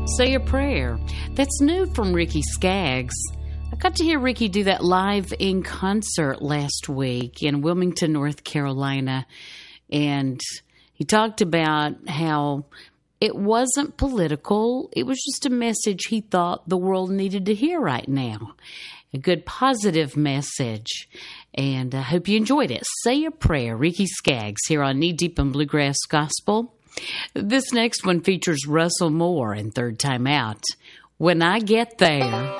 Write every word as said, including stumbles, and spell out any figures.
Say a Prayer. That's new from Ricky Skaggs. I got to hear Ricky do that live in concert last week in Wilmington, North Carolina. And he talked about how it wasn't political. It was just a message he thought the world needed to hear right now. A good positive message. And I hope you enjoyed it. Say a Prayer, Ricky Skaggs, here on Knee Deep in Bluegrass Gospel. This next one features Russell Moore in Third Time Out. When I Get There.